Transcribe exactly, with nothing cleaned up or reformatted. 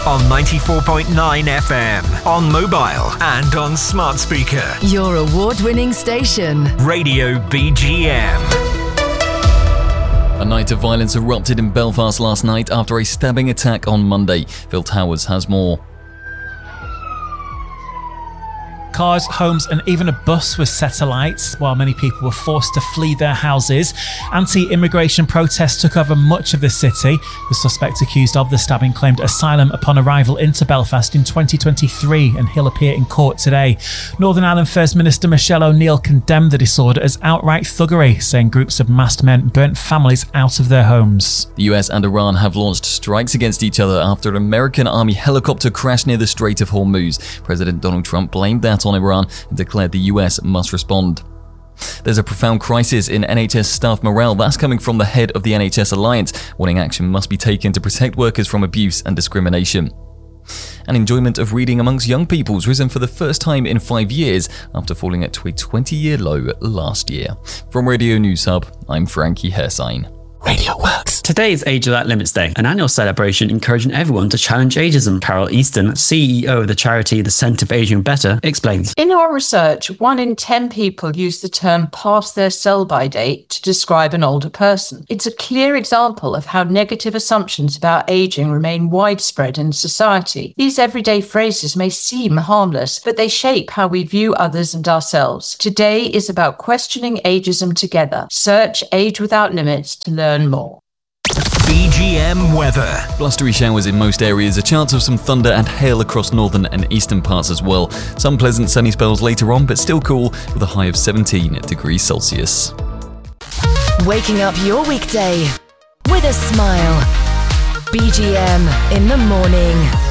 on ninety-four point nine F M, on mobile and on smart speaker. Your award-winning station. Radio B G M. A night of violence erupted in Belfast last night after a stabbing attack on Monday. Phil Towers has more. Cars, homes and even a bus was set alight while many people were forced to flee their houses. Anti-immigration protests took over much of the city. The suspect accused of the stabbing claimed asylum upon arrival into Belfast in twenty twenty-three and he'll appear in court today. Northern Ireland First Minister Michelle O'Neill condemned the disorder as outright thuggery, saying groups of masked men burnt families out of their homes. The U S and Iran have launched strikes against each other after an American army helicopter crashed near the Strait of Hormuz. President Donald Trump blamed that on Iran and declared the U S must respond. There's a profound crisis in N H S staff morale. That's coming from the head of the N H S Alliance, warning action must be taken to protect workers from abuse and discrimination. And enjoyment of reading amongst young people has risen for the first time in five years after falling at to a twenty-year low last year. From Radio News Hub, I'm Frankie Hersign. Radio Works. Today is Age Without Limits Day, an annual celebration encouraging everyone to challenge ageism. Carol Easton, C E O of the charity The Centre for Aging Better, explains. In our research, one in ten people use the term past their sell-by date to describe an older person. It's a clear example of how negative assumptions about ageing remain widespread in society. These everyday phrases may seem harmless, but they shape how we view others and ourselves. Today is about questioning ageism together. Search Age Without Limits to learn more. B G M weather. Blustery showers in most areas, a chance of some thunder and hail across northern and eastern parts as well. Some pleasant sunny spells later on, but still cool with a high of seventeen degrees Celsius. Waking up your weekday with a smile. B G M in the morning.